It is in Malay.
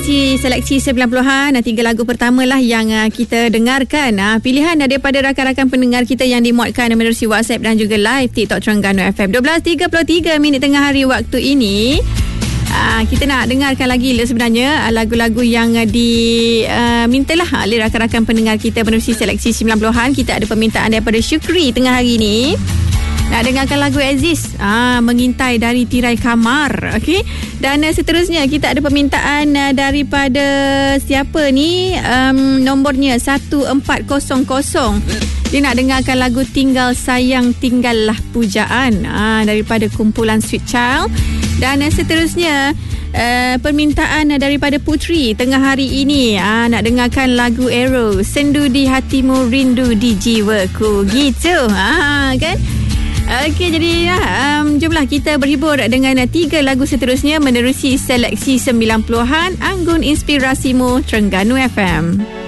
menerusi seleksi 90-an. 3 lagu pertama lah yang kita dengarkan. Pilihan daripada rakan-rakan pendengar kita yang dimuatkan menerusi WhatsApp dan juga live TikTok Terengganu FM. 12.33 minit tengah hari waktu ini. Kita nak dengarkan lagi sebenarnya lagu-lagu yang dimintalah oleh rakan-rakan pendengar kita menerusi seleksi 90-an. Kita ada permintaan daripada Syukri tengah hari ini. Nak dengarkan lagu Aziz, Mengintai dari Tirai Kamar. Okey. Dan seterusnya kita ada permintaan daripada siapa ni? Nombornya 1400. Dia nak dengarkan lagu Tinggal Sayang Tinggallah Pujaan daripada kumpulan Sweet Child. Dan seterusnya permintaan daripada Putri tengah hari ini nak dengarkan lagu Arrow, Sendu di Hatimu, Rindu di Jiwaku. Gitu kan. Okey, jadi jomlah kita berhibur dengan 3 lagu seterusnya menerusi seleksi 90-an. Anggun Inspirasimu Terengganu FM.